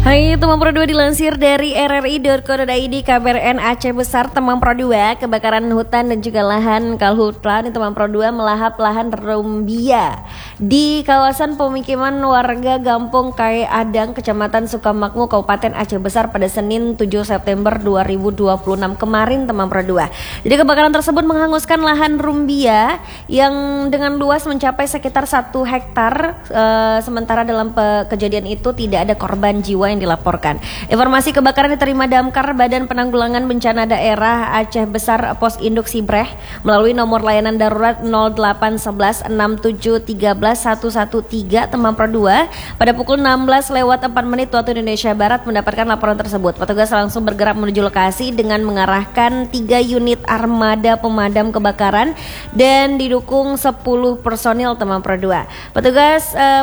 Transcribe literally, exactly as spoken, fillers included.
Hai teman Pro dua, dilansir dari R R I titik co titik I D, K B R N Aceh Besar teman Pro dua, kebakaran hutan dan juga lahan Karhutla nih teman Pro dua melahap lahan rumbia di kawasan pemukiman warga Gampung Kae Adang, Kecamatan Sukamakmur, Kabupaten Aceh Besar pada Senin tujuh September dua ribu dua puluh enam kemarin teman Pro dua. Jadi kebakaran tersebut menghanguskan lahan rumbia yang dengan luas mencapai sekitar satu hektar, e, sementara dalam kejadian itu tidak ada korban jiwa yang dilaporkan. Informasi kebakaran diterima Damkar Badan Penanggulangan Bencana Daerah Aceh Besar Pos Induk Sibreh melalui nomor layanan darurat nol delapan satu satu enam tujuh tiga satu satu tiga teman Pro dua pada pukul enam belas lewat empat menit waktu Indonesia Barat mendapatkan laporan tersebut. Petugas langsung bergerak menuju lokasi dengan mengarahkan tiga unit armada pemadam kebakaran dan didukung sepuluh personil teman Pro dua. Petugas uh,